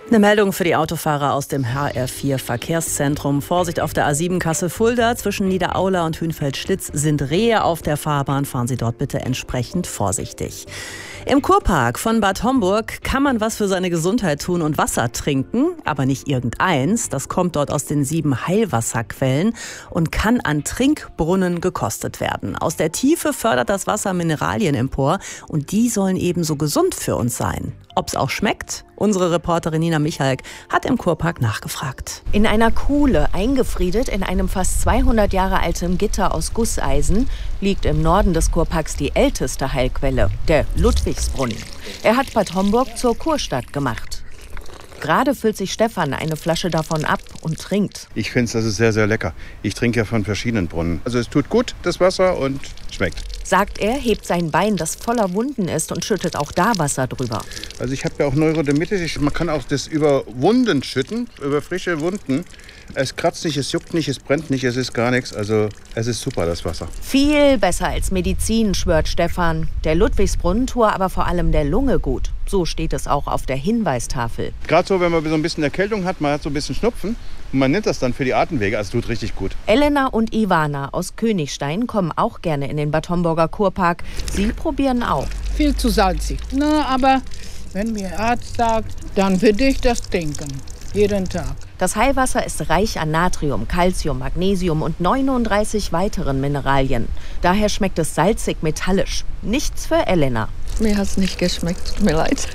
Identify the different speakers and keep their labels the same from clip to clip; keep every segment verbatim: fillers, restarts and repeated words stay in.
Speaker 1: Eine Meldung für die Autofahrer aus dem H R vier Verkehrszentrum. Vorsicht auf der A sieben Kassel-Fulda. Zwischen Niederaula und Hünfeld-Schlitz sind Rehe auf der Fahrbahn. Fahren Sie dort bitte entsprechend vorsichtig. Im Kurpark von Bad Homburg kann man was für seine Gesundheit tun und Wasser trinken, aber nicht irgendeins. Das kommt dort aus den sieben Heilwasserquellen und kann an Trinkbrunnen gekostet werden. Aus der Tiefe fördert das Wasser Mineralien empor und die sollen ebenso gesund für uns sein. Ob es auch schmeckt? Unsere Reporterin Nina Michalk hat im Kurpark nachgefragt.
Speaker 2: In einer Kuhle, eingefriedet in einem fast zweihundert Jahre alten Gitter aus Gusseisen, liegt im Norden des Kurparks die älteste Heilquelle, der Ludwigsbrunnen. Er hat Bad Homburg zur Kurstadt gemacht. Gerade füllt sich Stefan eine Flasche davon ab und trinkt.
Speaker 3: Ich finde es, das ist sehr, sehr lecker. Ich trinke ja von verschiedenen Brunnen. Also es tut gut, das Wasser, und schmeckt.
Speaker 2: Sagt er, hebt sein Bein, das voller Wunden ist, und schüttet auch da Wasser drüber.
Speaker 3: Also ich habe ja auch Neurodermitis. Man kann auch das über Wunden schütten, über frische Wunden. Es kratzt nicht, es juckt nicht, es brennt nicht, es ist gar nichts. Also es ist super, das Wasser.
Speaker 2: Viel besser als Medizin, schwört Stefan. Der Ludwigsbrunnen tue aber vor allem der Lunge gut. So steht es auch auf der Hinweistafel.
Speaker 3: Gerade so, wenn man so ein bisschen Erkältung hat, man hat so ein bisschen Schnupfen. Und man nimmt das dann für die Atemwege, also tut richtig gut.
Speaker 2: Elena und Ivana aus Königstein kommen auch gerne in den Bad Homburger Kurpark. Sie probieren auch.
Speaker 4: Viel zu salzig. Na, aber wenn mir Arzt sagt, dann würde ich das trinken. Jeden Tag.
Speaker 2: Das Heilwasser ist reich an Natrium, Calcium, Magnesium und neununddreißig weiteren Mineralien. Daher schmeckt es salzig-metallisch. Nichts für Elena.
Speaker 5: Mir hat es nicht geschmeckt, tut mir leid.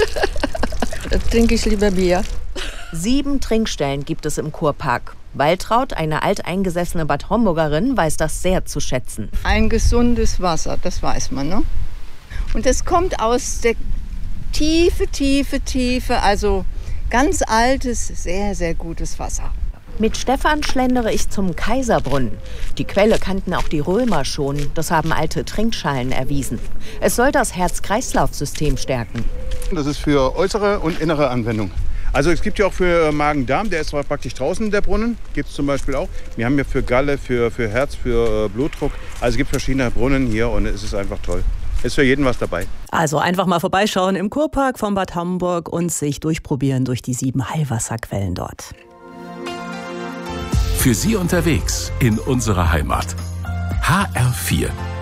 Speaker 5: Da trinke ich lieber Bier.
Speaker 2: Sieben Trinkstellen gibt es im Kurpark. Waltraud, eine alteingesessene Bad Homburgerin, weiß das sehr zu schätzen.
Speaker 6: Ein gesundes Wasser, das weiß man, ne? Und es kommt aus der Tiefe, Tiefe, Tiefe, also ganz altes, sehr, sehr gutes Wasser.
Speaker 2: Mit Stefan schlendere ich zum Kaiserbrunnen. Die Quelle kannten auch die Römer schon. Das haben alte Trinkschalen erwiesen. Es soll das Herz-Kreislauf-System stärken.
Speaker 3: Das ist für äußere und innere Anwendung. Also es gibt ja auch für Magen-Darm, der ist zwar praktisch draußen, der Brunnen, gibt es zum Beispiel auch. Wir haben ja für Galle, für, für Herz, für Blutdruck. Also es gibt verschiedene Brunnen hier und es ist einfach toll. Ist für jeden was dabei.
Speaker 1: Also einfach mal vorbeischauen im Kurpark von Bad Homburg und sich durchprobieren durch die sieben Heilwasserquellen dort.
Speaker 7: Für Sie unterwegs in unserer Heimat. H R vier.